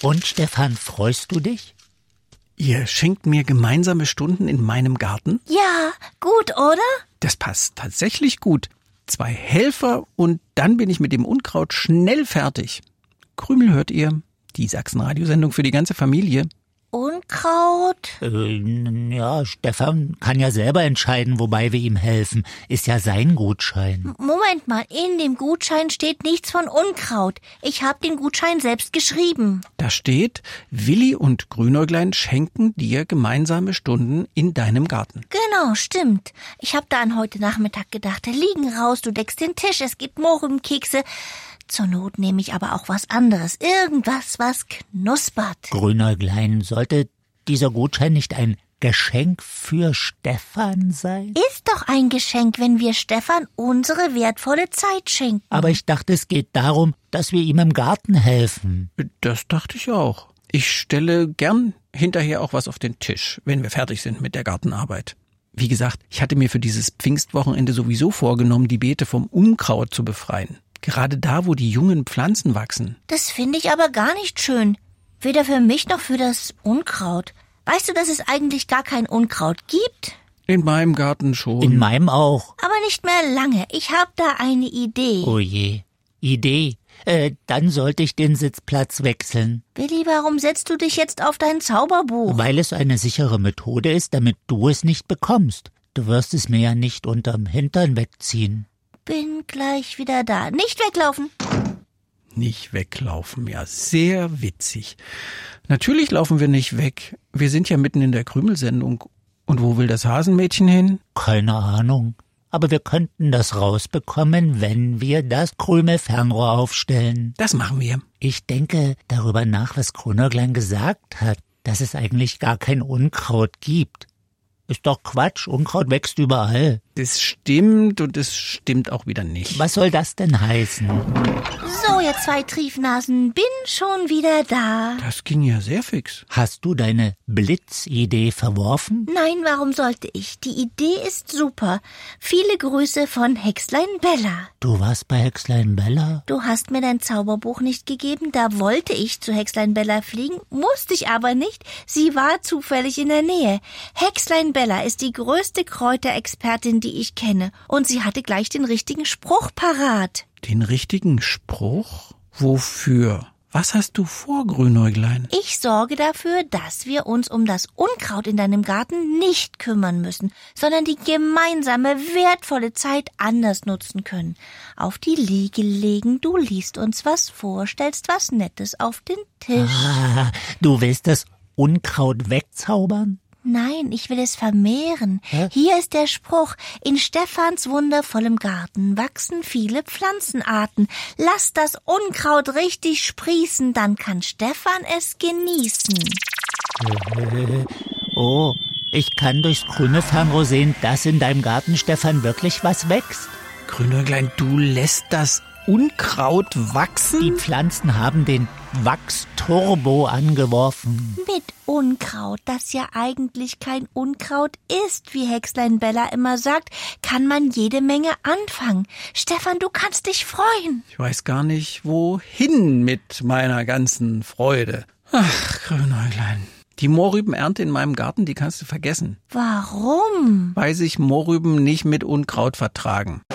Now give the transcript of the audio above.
Und Stefan, freust du dich? Ihr schenkt mir gemeinsame Stunden in meinem Garten? Ja, gut, oder? Das passt tatsächlich gut. 2 Helfer und dann bin ich mit dem Unkraut schnell fertig. Krümel hört ihr, die Sachsen-Radiosendung für die ganze Familie. Unkraut? Ja, Stefan kann ja selber entscheiden, wobei wir ihm helfen. Ist ja sein Gutschein. Moment mal, in dem Gutschein steht nichts von Unkraut. Ich habe den Gutschein selbst geschrieben. Da steht, Willi und Grünäuglein schenken dir gemeinsame Stunden in deinem Garten. Genau, stimmt. Ich habe da an heute Nachmittag gedacht, liegen raus, du deckst den Tisch, es gibt Mohrrübenkekse. Zur Not nehme ich aber auch was anderes. Irgendwas, was knuspert. Grünäuglein, sollte dieser Gutschein nicht ein Geschenk für Stefan sein? Ist doch ein Geschenk, wenn wir Stefan unsere wertvolle Zeit schenken. Aber ich dachte, es geht darum, dass wir ihm im Garten helfen. Das dachte ich auch. Ich stelle gern hinterher auch was auf den Tisch, wenn wir fertig sind mit der Gartenarbeit. Wie gesagt, ich hatte mir für dieses Pfingstwochenende sowieso vorgenommen, die Beete vom Unkraut zu befreien. Gerade da, wo die jungen Pflanzen wachsen. Das finde ich aber gar nicht schön. Weder für mich noch für das Unkraut. Weißt du, dass es eigentlich gar kein Unkraut gibt? In meinem Garten schon. In meinem auch. Aber nicht mehr lange. Ich habe da eine Idee. Oh je. Idee. Dann sollte ich den Sitzplatz wechseln. Willi, warum setzt du dich jetzt auf dein Zauberbuch? Weil es eine sichere Methode ist, damit du es nicht bekommst. Du wirst es mir ja nicht unterm Hintern wegziehen. Bin gleich wieder da. Nicht weglaufen. Nicht weglaufen, ja, sehr witzig. Natürlich laufen wir nicht weg. Wir sind ja mitten in der Krümelsendung. Und wo will das Hasenmädchen hin? Keine Ahnung. Aber wir könnten das rausbekommen, wenn wir das Krümelfernrohr aufstellen. Das machen wir. Ich denke darüber nach, was Grünäuglein gesagt hat, dass es eigentlich gar kein Unkraut gibt. Ist doch Quatsch, Unkraut wächst überall. Das stimmt und es stimmt auch wieder nicht. Was soll das denn heißen? So, ihr 2 Triefnasen, bin schon wieder da. Das ging ja sehr fix. Hast du deine Blitzidee verworfen? Nein, warum sollte ich? Die Idee ist super. Viele Grüße von Hexlein Bella. Du warst bei Hexlein Bella? Du hast mir dein Zauberbuch nicht gegeben, da wollte ich zu Hexlein Bella fliegen, musste ich aber nicht. Sie war zufällig in der Nähe. Hexlein Bella ist die größte Kräuterexpertin, die ich kenne. Und sie hatte gleich den richtigen Spruch parat. Den richtigen Spruch? Wofür? Was hast du vor, Grünäuglein? Ich sorge dafür, dass wir uns um das Unkraut in deinem Garten nicht kümmern müssen, sondern die gemeinsame, wertvolle Zeit anders nutzen können. Auf die Liege legen, du liest uns was vor, stellst was Nettes auf den Tisch. Ah, du willst das Unkraut wegzaubern? Nein, ich will es vermehren. Hä? Hier ist der Spruch: In Stefans wundervollem Garten wachsen viele Pflanzenarten. Lass das Unkraut richtig sprießen, dann kann Stefan es genießen. Oh, ich kann durchs Krümelfernrohr sehen, dass in deinem Garten, Stefan, wirklich was wächst. Grünäuglein, du lässt das Unkraut wachsen? Die Pflanzen haben den Wachsturbo angeworfen. Mit Unkraut, das ja eigentlich kein Unkraut ist, wie Hexlein Bella immer sagt, kann man jede Menge anfangen. Stefan, du kannst dich freuen. Ich weiß gar nicht, wohin mit meiner ganzen Freude. Ach, Grünäuglein. Die Mohrrübenernte in meinem Garten, die kannst du vergessen. Warum? Weil sich Mohrrüben nicht mit Unkraut vertragen.